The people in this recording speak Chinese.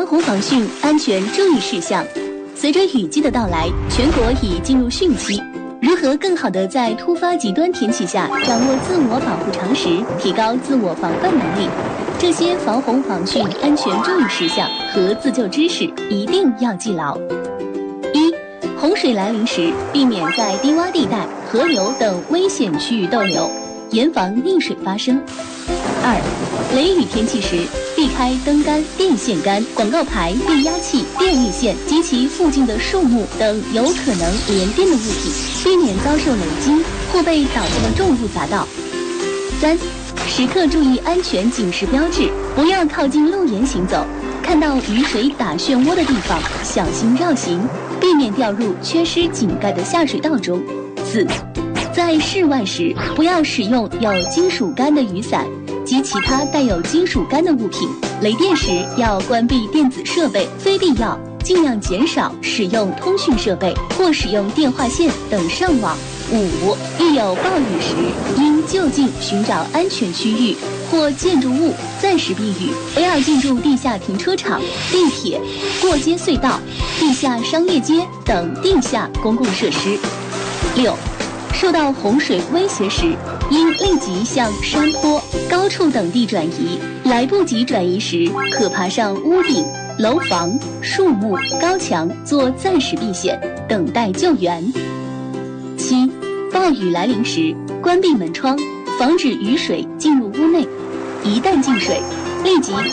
防洪防汛安全注意事项。随着雨季的到来，全国已进入汛期。如何更好地在突发极端天气下掌握自我保护常识，提高自我防范能力？这些防洪防汛安全注意事项和自救知识一定要记牢。一、洪水来临时，避免在低洼地带、河流等危险区域逗留，严防溺水发生。二、雷雨天气时，避开灯杆、电线杆、广告牌、变压器、电力线及其附近的树木等有可能连电的物体，避免遭受雷击或被倒下的重物砸到。三、时刻注意安全警示标志，不要靠近路沿行走，看到雨水打漩涡的地方，小心绕行，避免掉入缺失井盖的下水道中。四、在室外时，不要使用有金属杆的雨伞及其他带有金属杆的物品。雷电时要关闭电子设备，非必要尽量减少使用通讯设备或使用电话线等上网。五、遇有暴雨时，应就近寻找安全区域或建筑物暂时避雨，不要进入地下停车场、地铁、过街隧道、地下商业街等地下公共设施。六、受到洪水威胁时，应立即向山坡、高处等地转移，来不及转移时，可爬上屋顶、楼房、树木、高墙做暂时避险，等待救援。七、暴雨来临时，关闭门窗，防止雨水进入屋内。一旦进水，立即